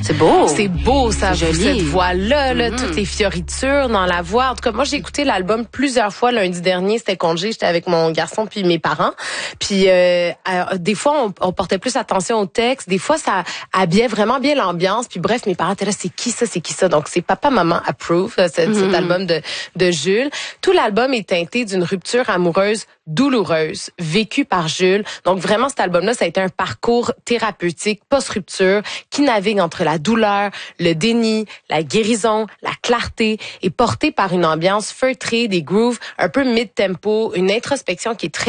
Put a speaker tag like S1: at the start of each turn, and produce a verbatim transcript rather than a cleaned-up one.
S1: C'est beau.
S2: C'est beau, ça,
S1: C'est joli.
S2: cette voix-là, là,
S1: Mm-hmm.
S2: toutes les fioritures dans la voix. En tout cas, moi, j'ai écouté l'album plusieurs fois lundi dernier. C'était congé, j'étais avec mon garçon puis mes parents. Puis euh, euh, des fois, on, on portait plus attention au texte. Des fois, ça habillait vraiment bien l'ambiance. Puis bref, mes parents étaient là, c'est qui ça, c'est qui ça? Donc, c'est Papa, Maman Approve, cet, mm-hmm. cet album de, de Jules. Tout l'album est teinté d'une rupture amoureuse douloureuse, vécue par Jules. Donc, vraiment, cet album-là, ça a été un parcours thérapeutique, post-rupture, qui navigue entre la douleur, le déni, la guérison, la clarté, et porté par une ambiance feutrée, des grooves un peu mid-tempo, une introspection qui est très